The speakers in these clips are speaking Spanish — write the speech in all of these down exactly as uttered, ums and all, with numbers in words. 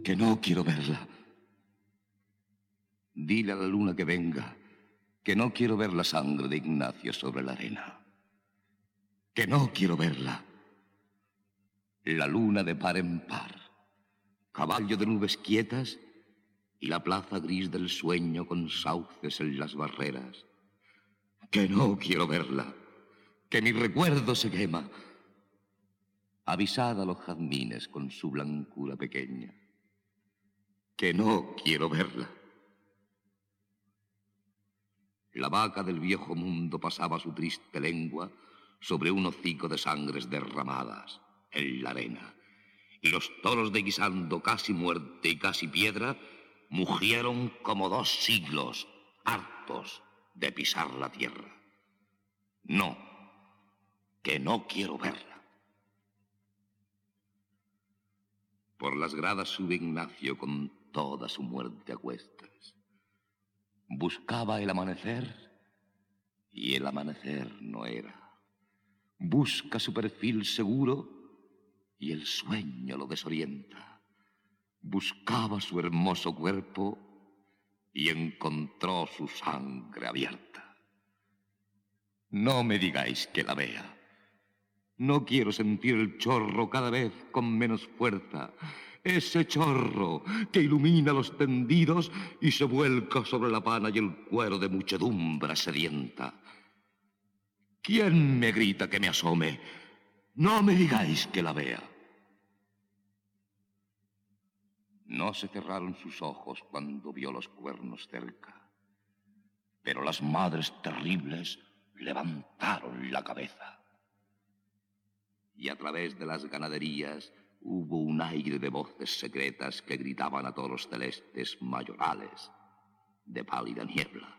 que no quiero verla. Dile a la luna que venga, que no quiero ver la sangre de Ignacio sobre la arena. Que no quiero verla. La luna de par en par, caballo de nubes quietas y la plaza gris del sueño con sauces en las barreras. Que no quiero verla, que mi recuerdo se quema. Avisad a los jazmines con su blancura pequeña, que no quiero verla. La vaca del viejo mundo pasaba su triste lengua sobre un hocico de sangres derramadas en la arena, y los toros de guisando casi muerte y casi piedra mugieron como dos siglos, hartos de pisar la tierra. No, que no quiero verla. Por las gradas sube Ignacio con toda su muerte a cuestas. Buscaba el amanecer y el amanecer no era. Busca su perfil seguro y el sueño lo desorienta. Buscaba su hermoso cuerpo y encontró su sangre abierta. No me digáis que la vea. No quiero sentir el chorro cada vez con menos fuerza. Ese chorro que ilumina los tendidos y se vuelca sobre la pana y el cuero de muchedumbre sedienta. ¿Quién me grita que me asome? No me digáis que la vea. No se cerraron sus ojos cuando vio los cuernos cerca, pero las madres terribles levantaron la cabeza. Y a través de las ganaderías hubo un aire de voces secretas que gritaban a toros celestes mayorales de pálida niebla.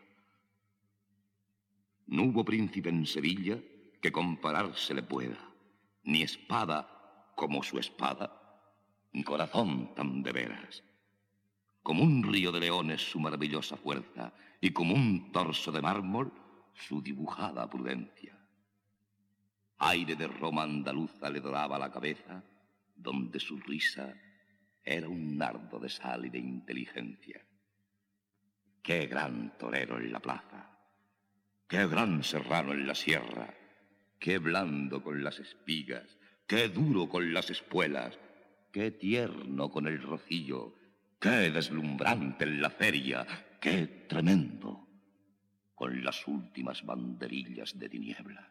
No hubo príncipe en Sevilla que compararse le pueda, ni espada como su espada, ni corazón tan de veras. Como un río de leones su maravillosa fuerza, y como un torso de mármol su dibujada prudencia. Aire de Roma andaluza le doraba la cabeza, donde su risa era un nardo de sal y de inteligencia. ¡Qué gran torero en la plaza! ¡Qué gran serrano en la sierra! ¡Qué blando con las espigas! ¡Qué duro con las espuelas! ¡Qué tierno con el rocillo! ¡Qué deslumbrante en la feria! ¡Qué tremendo con las últimas banderillas de tinieblas!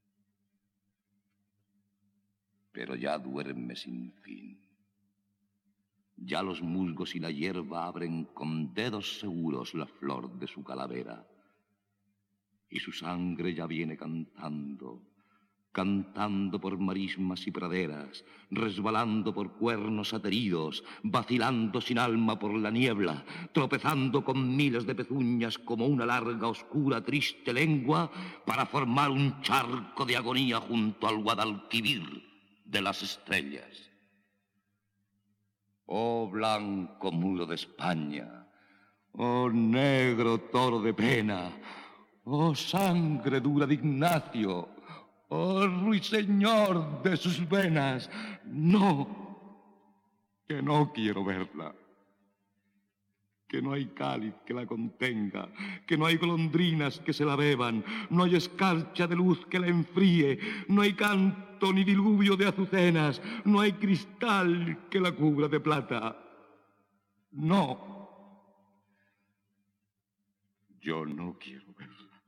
Pero ya duerme sin fin. Ya los musgos y la hierba abren con dedos seguros la flor de su calavera. Y su sangre ya viene cantando, cantando por marismas y praderas, resbalando por cuernos ateridos, vacilando sin alma por la niebla, tropezando con miles de pezuñas como una larga, oscura, triste lengua para formar un charco de agonía junto al Guadalquivir de las estrellas. Oh blanco muro de España, oh negro toro de pena, oh sangre dura de Ignacio, oh ruiseñor de sus venas, no, que no quiero verla, que no hay cáliz que la contenga, que no hay golondrinas que se la beban, no hay escarcha de luz que la enfríe, no hay canto ni diluvio de azucenas, no hay cristal que la cubra de plata. No, yo no quiero verla.